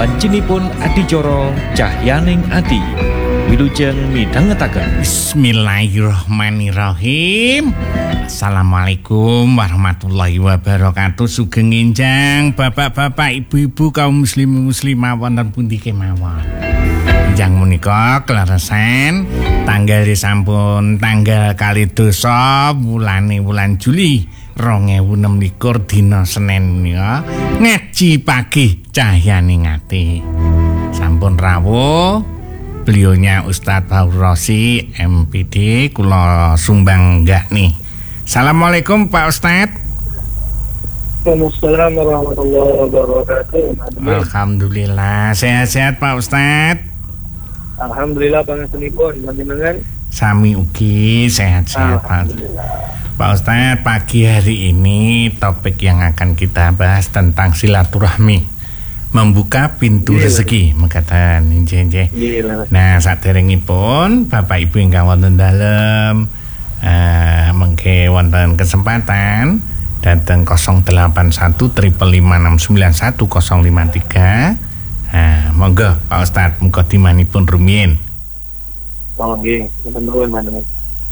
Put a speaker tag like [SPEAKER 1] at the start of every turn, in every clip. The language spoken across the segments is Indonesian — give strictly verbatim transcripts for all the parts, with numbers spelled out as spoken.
[SPEAKER 1] Wancinipun adicara cahyaning ati. Wilujeng midhangetaken.
[SPEAKER 2] Bismillahirrahmanirrahim. Assalamualaikum warahmatullahi wabarakatuh. Sugeng enjang bapak-bapak, ibu-ibu, kaum muslim muslimah wonten pundi kemawon. Enjang menika kleresan tanggal sampun tanggal kali dosa wulane wulan Juli rong ewu enem likur dina Senin menika ngaji pagi cahyaning ati. Sampun rawuh beliaunya Ustadz Bahur Rosi M P D kula sumbang enggak nih. Assalamualaikum Pak Ustadz.
[SPEAKER 3] Waalaikumsalam warahmatullahi wabarakatuh.
[SPEAKER 2] Alhamdulillah sehat-sehat Pak Ustadz.
[SPEAKER 3] Alhamdulillah pangapunten panjenengan.
[SPEAKER 2] Sami ugi sehat-sehat Pak. Pak Ustadz, pagi hari ini topik yang akan kita bahas tentang silaturahmi, membuka pintu
[SPEAKER 3] Gila.
[SPEAKER 2] rezeki mekaten nggih. Nah, saderengipun Bapak Ibu ingkang wonten dalem uh, mengke wonten kesempatan dateng nol delapan satu lima lima enam sembilan satu nol lima tiga. Nah, monggo Pak Ustadz mukadimanipun rumiyin.
[SPEAKER 3] Oh nggih, teman-teman panjenengan.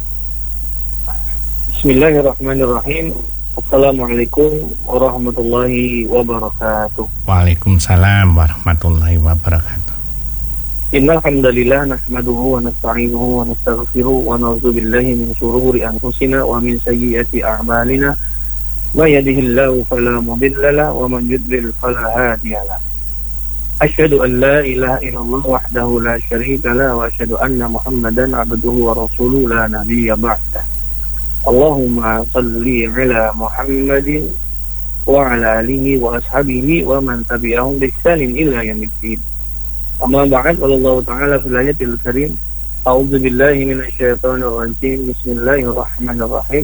[SPEAKER 3] Bismillahirrahmanirrahim. Assalamualaikum warahmatullahi wabarakatuh.
[SPEAKER 2] Waalaikumsalam warahmatullahi wabarakatuh.
[SPEAKER 3] Innal hamdalillah nahmaduhu wa nasta'inuhu wa nastaghfiruh wa na'udzu billahi min shururi anfusina wa min sayyiati a'malina. May yahdihillahu fala mudilla lahu wa man yudlil fala hadiya lahu. Asyhadu an la ilaha illallah wahdahu la syarika lahu wa asyhadu anna Muhammadan abduhu wa rasuluhu la nabiyya ba'dah. Allahumma salli ala Muhammadin wa ala alihi wa ashabihi wa man tabi'ahum bi ihsanin ila yaumiddin. Amma ba'd, qala Allah ta'ala fil ayatil karim, a'udzu billahi minasy syaithanir rajim. Bismillahirrahmanirrahim.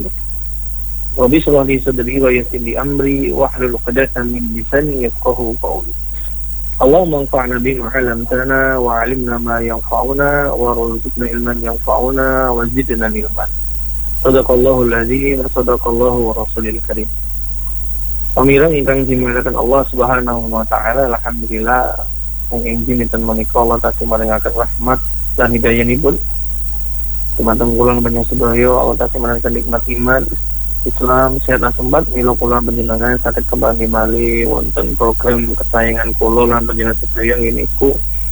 [SPEAKER 3] Rabbi shrah li sadri wa yassir li amri wahlul 'uqdatam min lisani yafqahu qawli. Allahumma anfa'na bima 'allamtana wa 'allimna ma yanfa'una wa rzuqna ilman yanfa'una wa zidna ilman. Sadaqallahul azim wa sadaqallahu wa rasulil karim. Pamirang ingkang dimuliakan Allah Subhanahu wa taala, alhamdulillah ingkang dinten menika Allah tasih maringaken rahmat lan hidayanipun. Dumateng kula panjenengan sedaya Allah tasih maringaken nikmat iman, Islam, sehat lan sempat mila kula panjenengan saged kembali malih wonten program kesayangan kula lan panjenengan sedaya niku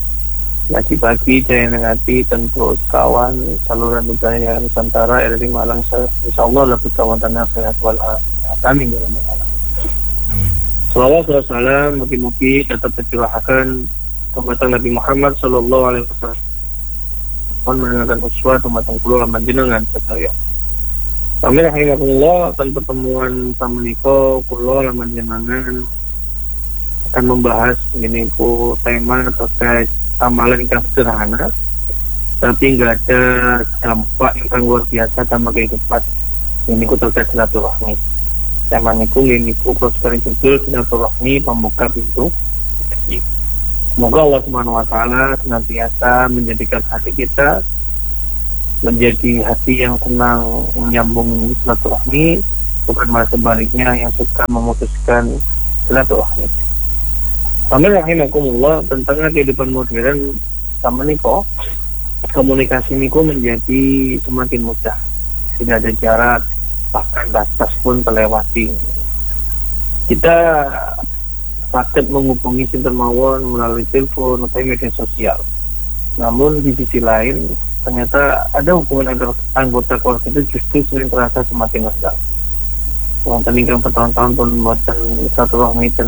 [SPEAKER 3] ngaji pagi cahyaning ati ten terus kawan saluran budaya Nusantara R R I Malang, insyaallah lebih kawantan sehat wal afiat. Amin ya rabbal alamin. Amin. Salawat wa salam mugi-mugi tetap tercurahkan kepada Nabi Muhammad sallallahu alaihi wasallam. Mohon mendengarkan uswah dumateng kula lan panjenengan sedaya. Kami rahimakumullah, akan pertemuan samenika kula lan panjenengan akan membahas ini ku tema terkait amalan yang sederhana tapi nggak ada dampak yang luar biasa sama kehidupan. Ini ku terkait silaturahmi. Tema niku ini ku prosperi judul silaturahmi pembuka pintu rezeki. Semoga Allah Subhanahu wa taala senantiasa menjadikan hati kita menjadi hati yang senang menyambung silaturahmi, bukan malah sebaliknya yang suka memutuskan silaturahmi. Amin rahimakumullah. Tentang kehidupan modern sama niko, komunikasi niku menjadi semakin mudah, tidak ada jarak, bahkan batas pun terlewati. Kita dapat menghubungi sinten mawon melalui telepon atau media sosial. Namun di sisi lain ternyata ada hubungan antar anggota keluarga itu justru sering terasa semakin rendah. Wonten ingkang bertahun-tahun pun mboten silaturahmi ten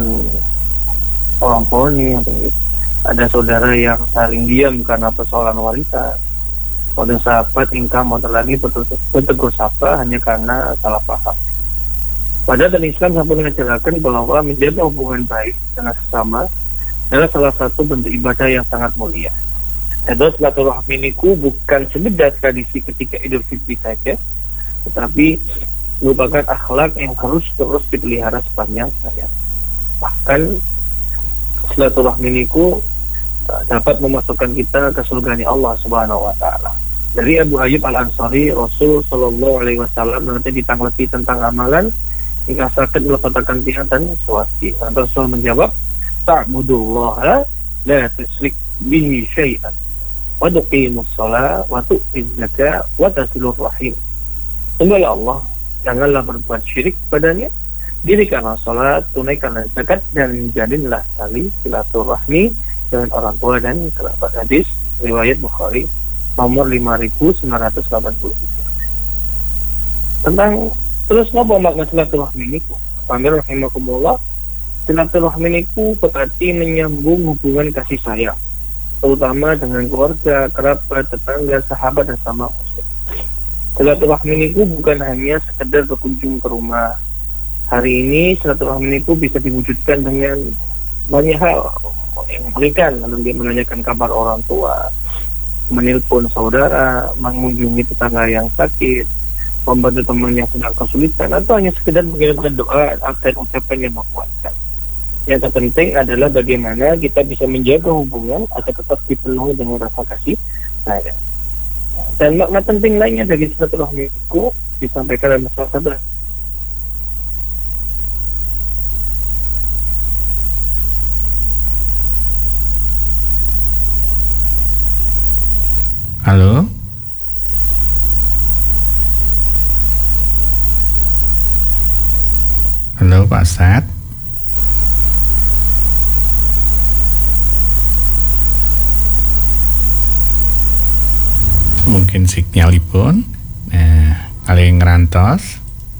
[SPEAKER 3] orang poni, ada saudara yang saling diam karena persoalan warisan, ada sahabat ingkang mau lagi bertegur sapa hanya karena salah paham. Padahal dan Islam sampai mengajarkan bahwa menjaga hubungan baik dengan sesama adalah salah satu bentuk ibadah yang sangat mulia. Dan silaturahmi niku bukan sekedar tradisi ketika Idul Fitri saja, tetapi merupakan akhlak yang harus terus dipelihara sepanjang hayat. Bahkan silaturahmi niku dapat memasukkan kita ke surga Allah Subhanahu wa taala. Dari Abu Ayyub Al-Ansari, Rasul sallallahu alaihi wasallam nanti ditanggapi tentang amalan jika sakit meletakkan tiang dan suwati. Rasul menjawab, ta'budullaha la tusyrik bihi syai'an wa tuqimus shalah wa tu'tiz zakah wa tasilur rahim. Sembahlah Allah, janganlah berbuat syirik padanya, dirikanlah salat, tunaikanlah zakat, dan jalinlah tali silaturahmi dengan orang tua dan kerabat. Hadis riwayat Bukhari nomor lima ribu sembilan ratus delapan puluh tiga. Tentang terus ngopo makna silaturahmi niku? Pamir rahimakumullah, silaturahmi niku berarti menyambung hubungan kasih sayang, terutama dengan keluarga, kerabat, tetangga, sahabat, dan sama muslim. Silaturahmi niku bukan hanya sekedar berkunjung ke rumah. Hari ini silaturahmi niku bisa diwujudkan dengan banyak hal yang memberikan, lalu dia menanyakan kabar orang tua, menelpon saudara, mengunjungi tetangga yang sakit, membantu teman yang sedang kesulitan, atau hanya sekedar mengirimkan doa dan ucapan yang menguatkan. Yang terpenting adalah bagaimana kita bisa menjaga hubungan agar tetap dipenuhi dengan rasa kasih sayang. Dan makna penting lainnya dari silaturahmi itu disampaikan dalam salah satu.
[SPEAKER 2] Halo? Halo Pak Ustadz? Mungkin sinyalipun nah, kali ngerantos.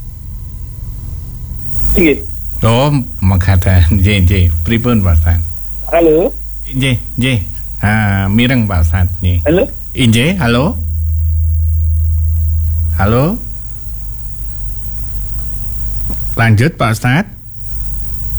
[SPEAKER 3] Iya.
[SPEAKER 2] Oh, mengkata J J, pripun Pak Ustadz?
[SPEAKER 3] Halo?
[SPEAKER 2] J J, ah, mireng Pak Ustadz nih.
[SPEAKER 3] Halo?
[SPEAKER 2] Inje, halo? Halo? Lanjut Pak Ustadz.